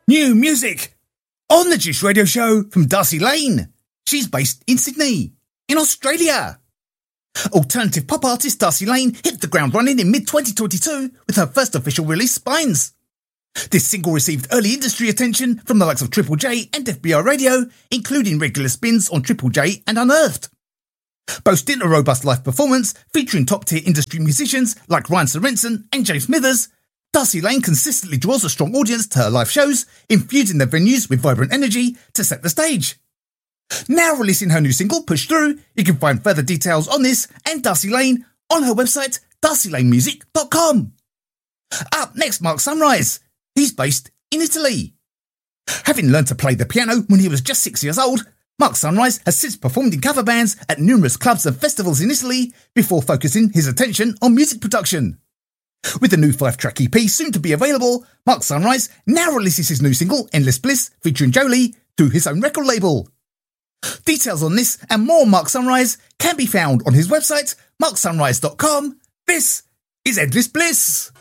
New music on the Juice Radio Show from Darcy Lane. She's based in Sydney, in Australia. Alternative pop artist Darcy Lane hit the ground running in mid-2022 with her first official release, Spines. This single received early industry attention from the likes of Triple J and FBI Radio, including regular spins on Triple J and Unearthed. Boasting a robust live performance featuring top-tier industry musicians like Ryan Sorensen and James Smithers, Darcy Lane consistently draws a strong audience to her live shows, infusing their venues with vibrant energy to set the stage. Now releasing her new single, Push Through, you can find further details on this and Darcy Lane on her website, darcylanemusic.com. Up next, Mark Sunrise. He's based in Italy. Having learned to play the piano when he was just 6 years old, Mark Sunrise has since performed in cover bands at numerous clubs and festivals in Italy before focusing his attention on music production. With the new 5-track EP soon to be available, Mark Sunrise now releases his new single, Endless Bliss, featuring Jolie, through his own record label. Details on this and more Mark Sunrise can be found on his website, marksunrise.com. This is Endless Bliss.